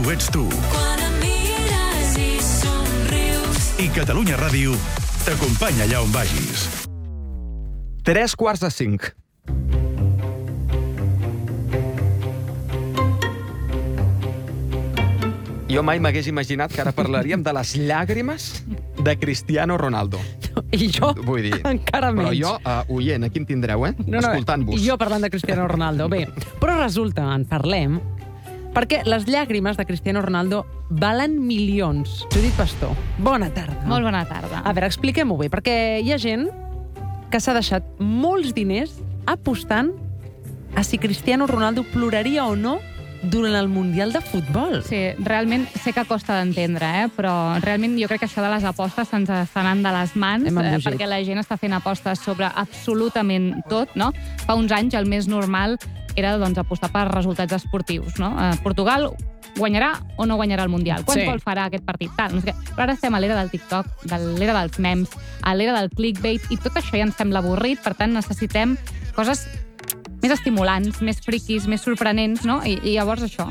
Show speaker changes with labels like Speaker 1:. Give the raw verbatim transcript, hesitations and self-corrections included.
Speaker 1: ho ets tu.
Speaker 2: Quan em mires i somrius.
Speaker 1: I Catalunya Ràdio t'acompanya allà on vagis.
Speaker 3: Tres quarts de cinc. Jo mai m'hagués imaginat que ara parlaríem de les llàgrimes de Cristiano Ronaldo.
Speaker 4: I jo
Speaker 3: Vull dir,
Speaker 4: encara
Speaker 3: però
Speaker 4: menys.
Speaker 3: jo, uh, oient, aquí em tindreu, eh?
Speaker 4: No, no,
Speaker 3: Escoltant-vos.
Speaker 4: I jo parlant de Cristiano Ronaldo. Bé, però resulta, en parlem, perquè les llàgrimes de Cristiano Ronaldo valen milions. Judit Pastor, bona tarda.
Speaker 5: Molt bona tarda.
Speaker 4: A veure, expliquem-ho bé, perquè hi ha gent que s'ha deixat molts diners apostant a si Cristiano Ronaldo ploraria o no durant el Mundial de Futbol.
Speaker 5: Sí, realment sé que costa d'entendre, eh? Però realment jo crec que això de les apostes se'ns està anant de les mans,
Speaker 4: Hem
Speaker 5: eh,
Speaker 4: embogit.
Speaker 5: perquè la gent està fent apostes sobre absolutament tot, no? Fa uns anys el més normal era doncs, apostar per resultats esportius, no? Eh, Portugal guanyarà o no guanyarà el Mundial? Quants
Speaker 4: Sí.
Speaker 5: gols farà aquest partit? Tal, no sé què. Però ara estem a l'era del TikTok, de l'era dels memes, a l'era del clickbait, i tot això ja ens sembla avorrit, per tant necessitem coses més estimulants, més friquis, més sorprenents, no? I, i llavors això,